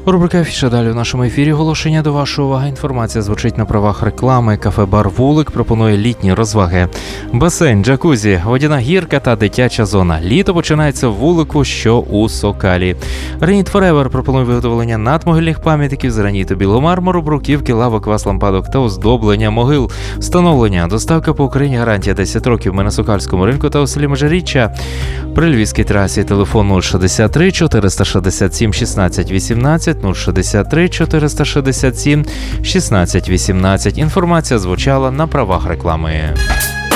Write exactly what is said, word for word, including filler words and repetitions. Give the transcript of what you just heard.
Рубрика «Афіша» далі в нашому ефірі. Оголошення до вашої уваги. Інформація звучить на правах реклами. Кафе-бар «Вулик» пропонує літні розваги. Басейн, джакузі, водяна гірка та дитяча зона. Літо починається в Вулику, що у Сокалі. Граніт Форевер пропонує виготовлення надмогильних пам'ятників з граніту, білого мармуру, бруківки, лавок, ваз, лампадок та оздоблення могил. Встановлення, доставка по Україні, гарантія десять років. Ми на Сокальському ринку та у селі Межиріччя. При Львівській трасі телефон нуль шістдесят три чотириста шістдесят сім шістнадцять вісімнадцять, нуль шістдесят три чотириста шістдесят сім шістнадцять вісімнадцять. Інформація звучала на правах реклами.